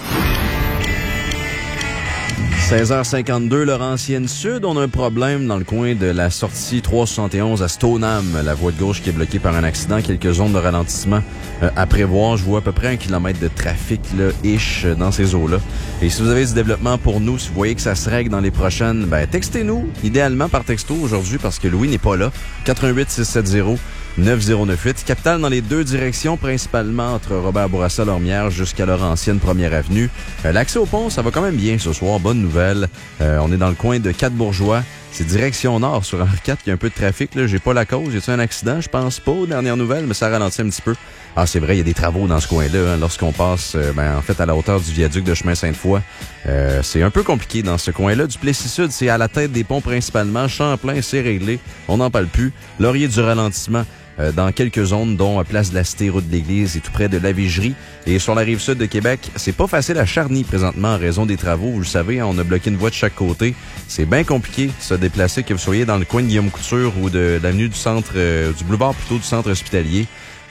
16h52, Laurentienne Sud. On a un problème dans le coin de la sortie 371 à Stoneham. La voie de gauche qui est bloquée par un accident. Quelques zones de ralentissement à prévoir. Je vois à peu près 1 kilomètre de trafic là, dans ces eaux-là. Et si vous avez du développement pour nous, si vous voyez que ça se règle dans les prochaines, textez-nous, idéalement par texto aujourd'hui parce que Louis n'est pas là. 88 670 9098. Capitale dans les 2 directions, principalement entre Robert-Bourassa-Lormière jusqu'à Laurentienne, 1er avenue. L'accès au pont, ça va quand même bien ce soir. Bonne nouvelle. On est dans le coin de 4 Bourgeois. C'est direction nord sur Henri IV. Il y a un peu de trafic. Là. J'ai pas la cause. Y a-t-il un accident? Je pense pas aux dernières nouvelles, mais ça ralentit un petit peu. Ah, c'est vrai, il y a des travaux dans ce coin-là. Hein. Lorsqu'on passe, en fait, à la hauteur du viaduc de Chemin-Sainte-Foy, c'est un peu compliqué dans ce coin-là. Du Plessis-Sud, c'est à la tête des ponts principalement. Champlain, c'est réglé. On n'en parle plus. Laurier du ralentissement dans quelques zones, dont Place de la Cité, route de l'Église et tout près de la Vigerie. Et sur la rive sud de Québec, c'est pas facile à Charny présentement en raison des travaux. Vous le savez, on a bloqué une voie de chaque côté. C'est bien compliqué de se déplacer, que vous soyez dans le coin de Guillaume Couture ou de l'avenue du centre, du boulevard plutôt du centre hospitalier.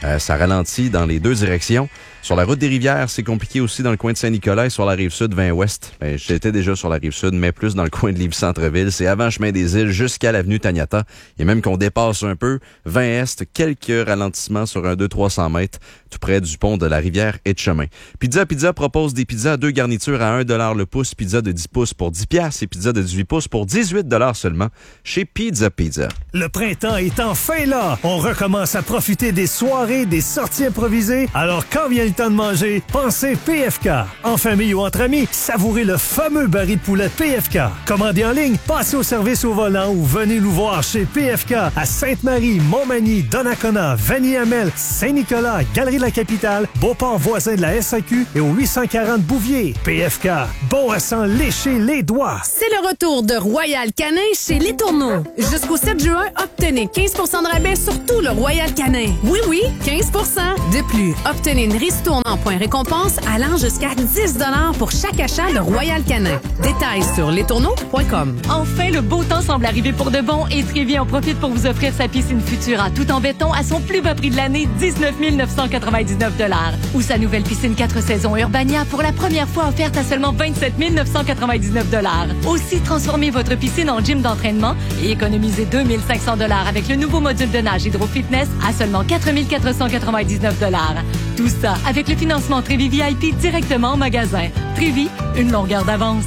Ça ralentit dans les deux directions. Sur la route des Rivières, c'est compliqué aussi dans le coin de Saint-Nicolas et sur la Rive-Sud, 20 Ouest. J'étais déjà sur la Rive-Sud, mais plus dans le coin de Lévis-Centreville. C'est avant Chemin des Îles jusqu'à l'avenue Taniata. Et même qu'on dépasse un peu, 20 Est, quelques ralentissements sur un 200-300 mètres, tout près du pont de la Rivière et de Chemin. Pizza propose des pizzas à 2 garnitures à 1$ le pouce, pizza de 10 pouces pour 10$ et pizza de 18 pouces pour 18$ seulement chez Pizza Pizza. Le printemps est enfin là! On recommence à profiter des soirées, des sorties improvisées. Alors quand vient le temps de manger, pensez PFK. En famille ou entre amis, savourez le fameux baril de poulet PFK. Commandez en ligne, passez au service au volant ou venez nous voir chez PFK à Sainte-Marie, Montmagny, Donnacona, Vanier-Hamel, Saint-Nicolas, Galerie de la Capitale, Beauport voisin de la SAQ et au 840 Bouvier. PFK, bon à s'en lécher les doigts. C'est le retour de Royal Canin chez Les Tourneaux. Jusqu'au 7 juin, obtenez 15 % de rabais sur tout le Royal Canin. Oui, 15 % de plus. Obtenez une ristourne en points récompense allant jusqu'à 10 $ pour chaque achat de Royal Canin. Détails sur lestourneaux.com. Enfin, le beau temps semble arriver pour de bon et Trévi en profite pour vous offrir sa piscine Futura tout en béton à son plus bas prix de l'année, 19 999 $. Ou sa nouvelle piscine 4 saisons Urbania pour la première fois offerte à seulement 27 999 $. Aussi, transformez votre piscine en gym d'entraînement et économisez 2 500 $ avec le nouveau module de nage Hydro Fitness à seulement 4 499 $. Tout ça avec le financement Trévi VIP directement en magasin. Trévi, une longueur d'avance.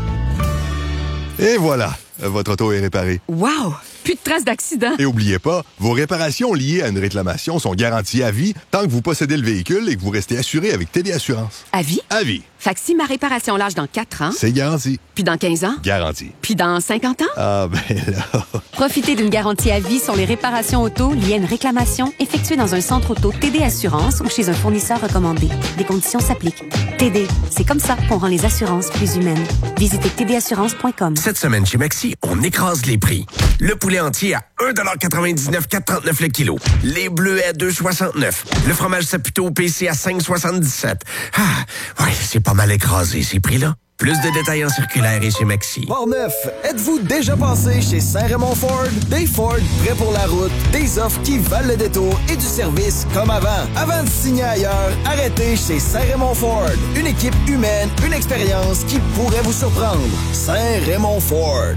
Et voilà, votre auto est réparée. Wow! Plus de traces d'accident. Et oubliez pas, vos réparations liées à une réclamation sont garanties à vie tant que vous possédez le véhicule et que vous restez assuré avec TD Assurance. À vie? À vie. Fait que si ma réparation lâche dans 4 ans... C'est garanti. Puis dans 15 ans? Garanti. Puis dans 50 ans? Ah, ben là... Profitez d'une garantie à vie sur les réparations auto liées à une réclamation effectuée dans un centre auto TD Assurance ou chez un fournisseur recommandé. Des conditions s'appliquent. TD, c'est comme ça qu'on rend les assurances plus humaines. Visitez tdassurance.com. Cette semaine chez Maxi, on écrase les prix. Le poulet entier à 1,99$, 4,39 le kilo. Les bleuets à 2,69$. Le fromage Saputo PC à 5,77$. Ah, ouais, c'est pas mal écrasé, ces prix-là. Plus de détails en circulaire et chez Maxi. Port-Neuf, êtes-vous déjà passé chez Saint-Raymond Ford? Des Ford prêts pour la route, des offres qui valent le détour et du service comme avant. Avant de signer ailleurs, arrêtez chez Saint-Raymond Ford. Une équipe humaine, une expérience qui pourrait vous surprendre. Saint-Raymond Ford.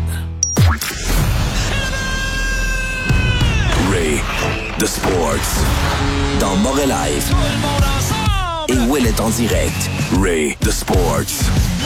Ray, The Sports. Dans Morel Live. Et Will est en direct. Ray, The Sports.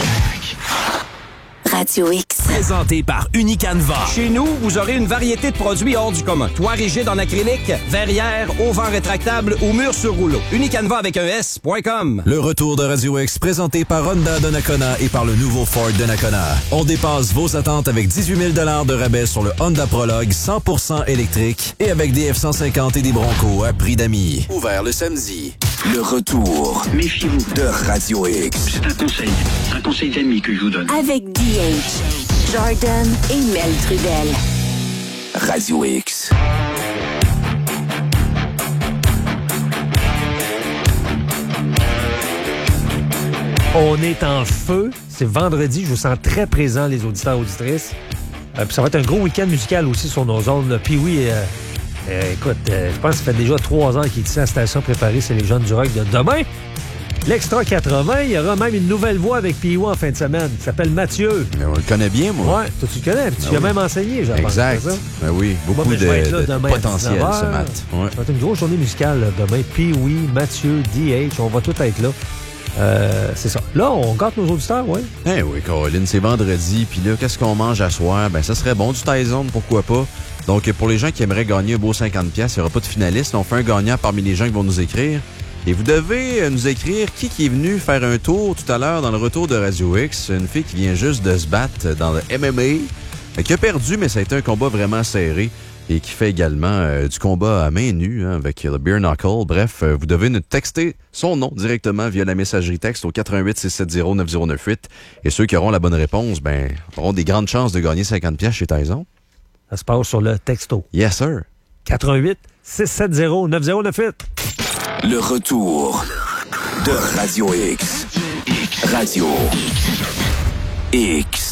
Radio X. Présenté par Unicanva. Chez nous, vous aurez une variété de produits hors du commun. Toit rigide en acrylique, verrière, auvent rétractable ou mur sur rouleau. Unicanva avec un S.com. Le retour de Radio X présenté par Honda Donnacona et par le nouveau Ford Donnacona. On dépasse vos attentes avec 18 000 de rabais sur le Honda Prologue 100% électrique et avec des F-150 et des Broncos à prix d'amis. Ouvert le samedi. Le retour. Méfiez-vous de Radio X. C'est un conseil d'amis que je vous donne. Avec DH, Jordan et Mel Trudel. Radio X. On est en feu. C'est vendredi. Je vous sens très présent, les auditeurs et auditrices. Puis ça va être un gros week-end musical aussi sur nos ondes. Puis oui, écoute, je pense que ça fait déjà 3 ans qu'il est ici à la station préparée. C'est les jeunes du rock de demain. L'Extra 80, il y aura même une nouvelle voix avec P.O. en fin de semaine. Il s'appelle Mathieu. Mais on le connaît bien, moi. Ouais, toi tu le connais. Tu as même enseigné, je pense. Exact. Ben oui, beaucoup de potentiel ce matin. Ouais. Ça va être une grosse journée musicale demain. P.O., Mathieu, DH, on va tout être là. C'est ça. Là, on gâte nos auditeurs, oui. Eh oui, Caroline, c'est vendredi. Puis là, qu'est-ce qu'on mange à soir? Ben, ça serait bon, du Tyson, pourquoi pas. Donc, pour les gens qui aimeraient gagner un beau 50$, il n'y aura pas de finaliste. On fait un gagnant parmi les gens qui vont nous écrire. Et vous devez nous écrire qui est venu faire un tour tout à l'heure dans le retour de Radio X. Une fille qui vient juste de se battre dans le MMA, qui a perdu, mais ça a été un combat vraiment serré. Et qui fait également du combat à main nue avec le Beer Knuckle. Bref, vous devez nous texter son nom directement via la messagerie texte au 88-670-9098. Et ceux qui auront la bonne réponse, ben, auront des grandes chances de gagner 50$ chez Tyson. Ça se passe sur le texto. Yes, sir. 88-670-9098. Le retour de Radio X. Radio X.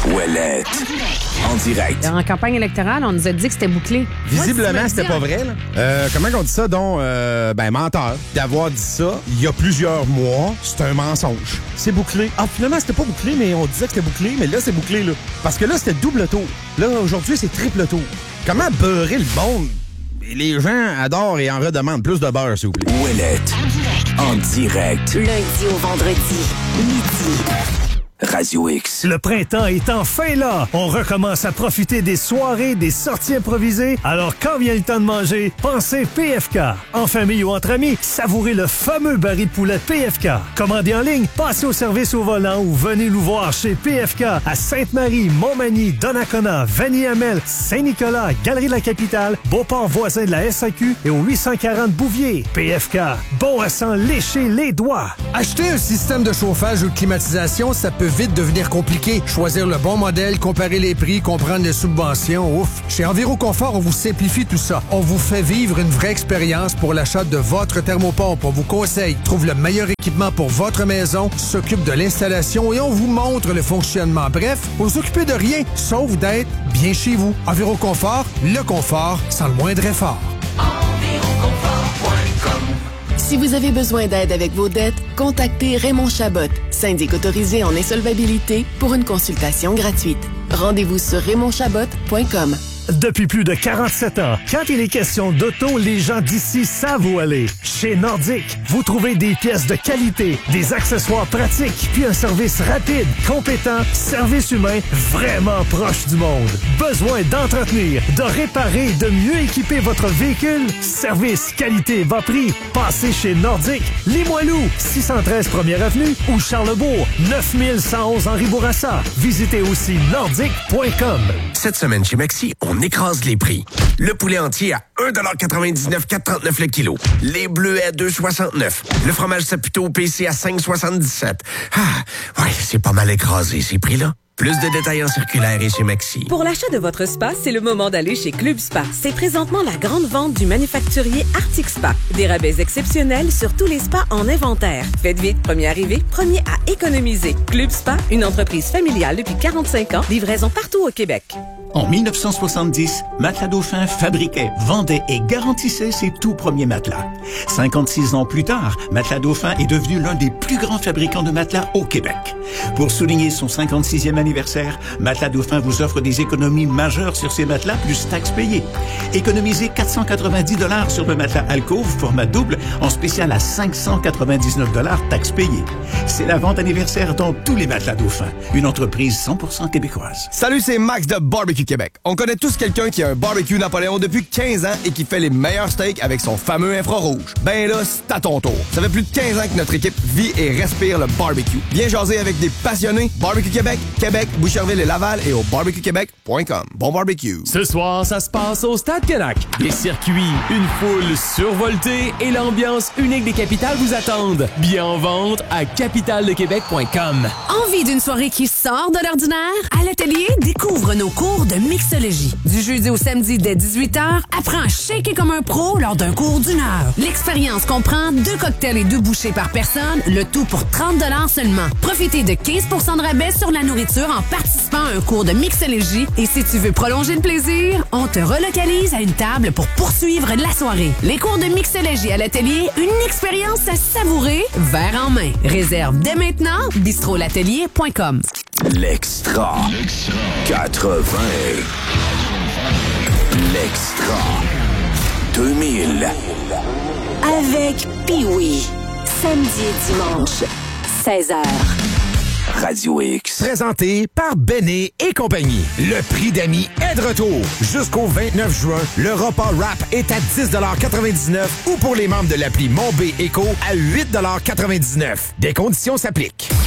Ouellette. En direct. En campagne électorale, on nous a dit que c'était bouclé. Visiblement, c'était pas vrai. Là. Comment on dit ça, donc? Menteur. D'avoir dit ça il y a plusieurs mois, c'est un mensonge. C'est bouclé. Ah, finalement, c'était pas bouclé, mais on disait que c'était bouclé, mais là, c'est bouclé, là. Parce que là, c'était double tour. Là, aujourd'hui, c'est triple tour. Comment beurrer le monde? Les gens adorent et en redemandent plus de beurre, s'il vous plaît. Ouellette. En direct. Lundi au vendredi, midi. Radio X. Le printemps est enfin là. On recommence à profiter des soirées, des sorties improvisées. Alors quand vient le temps de manger, pensez PFK. En famille ou entre amis, savourez le fameux baril de poulet PFK. Commandez en ligne, passez au service au volant ou venez nous voir chez PFK à Sainte-Marie, Montmagny, Donnacona, Vanier-Hamel, Saint-Nicolas, Galerie de la Capitale, Beauport voisin de la SAQ et au 840 Bouvier. PFK, bon à s'en lécher les doigts. Acheter un système de chauffage ou de climatisation, ça peut vite devenir compliqué. Choisir le bon modèle, comparer les prix, comprendre les subventions, ouf. Chez Enviroconfort, on vous simplifie tout ça. On vous fait vivre une vraie expérience pour l'achat de votre thermopompe. On vous conseille, trouve le meilleur équipement pour votre maison, s'occupe de l'installation et on vous montre le fonctionnement. Bref, vous vous occupez de rien, sauf d'être bien chez vous. Enviroconfort, le confort sans le moindre effort. Si vous avez besoin d'aide avec vos dettes, contactez Raymond Chabot, syndic autorisé en insolvabilité, pour une consultation gratuite. Rendez-vous sur RaymondChabot.com. Depuis plus de 47 ans, quand il est question d'auto, les gens d'ici savent où aller. Chez Nordic, vous trouvez des pièces de qualité, des accessoires pratiques, puis un service rapide, compétent, service humain vraiment proche du monde. Besoin d'entretenir, de réparer, de mieux équiper votre véhicule? Service, qualité, bas prix. Passez chez Nordic, Limoilou, 613 1er Avenue ou Charlebourg, 9111 Henri Bourassa. Visitez aussi nordic.com. Cette semaine chez Maxi, on écrase les prix. Le poulet entier à 1,99 4,39 le kilo. Les bleuets à 2,69. Le fromage Saputo PC à 5,77. Ah, ouais, c'est pas mal écrasé, ces prix-là. Plus de détails en circulaire et chez Maxi. Pour l'achat de votre spa, c'est le moment d'aller chez Club Spa. C'est présentement la grande vente du manufacturier Arctic Spa. Des rabais exceptionnels sur tous les spas en inventaire. Faites vite, premier arrivé, premier à économiser. Club Spa, une entreprise familiale depuis 45 ans, livraison partout au Québec. En 1970, Matelas Dauphin fabriquait, vendait et garantissait ses tout premiers matelas. 56 ans plus tard, Matelas Dauphin est devenu l'un des plus grands fabricants de matelas au Québec. Pour souligner son 56e anniversaire, Matelas Dauphin vous offre des économies majeures sur ses matelas plus taxes payées. Économisez 490 $ sur le matelas Alcove format double en spécial à 599 $ taxes payées. C'est la vente anniversaire dans tous les Matelas Dauphin, une entreprise 100% québécoise. Salut, c'est Max de Barbecue Québec. On connaît tous quelqu'un qui a un barbecue Napoléon depuis 15 ans et qui fait les meilleurs steaks avec son fameux infrarouge. Ben là, c'est à ton tour. Ça fait plus de 15 ans que notre équipe vit et respire le barbecue. Viens jaser avec des passionnés. Barbecue Québec, Québec, Boucherville et Laval et au barbecuequebec.com. Bon barbecue. Ce soir, ça se passe au Stade Canac. Des circuits, une foule survoltée et l'ambiance unique des capitales vous attendent. Bien en vente à capitaledequebec.com. Envie d'une soirée qui sort de l'ordinaire? À l'atelier, découvre nos cours de mixologie. Du jeudi au samedi dès 18h, apprends à shaker comme un pro lors d'un cours d'1 heure. L'expérience comprend 2 cocktails et 2 bouchées par personne, le tout pour 30 $ seulement. Profitez de 15 % de rabais sur la nourriture en participant à un cours de mixologie. Et si tu veux prolonger le plaisir, on te relocalise à une table pour poursuivre la soirée. Les cours de mixologie à l'atelier, une expérience à savourer, verre en main. Réserve dès maintenant, bistrolatelier.com. L'Extra. 80. L'Extra. 2000. Avec Pee-Wee. Samedi et dimanche, 16h. Radio X. Présenté par Béné et compagnie. Le prix d'amis est de retour. Jusqu'au 29 juin, le repas rap est à 10,99 $ ou pour les membres de l'appli Mon B Éco à 8,99 $. Des conditions s'appliquent.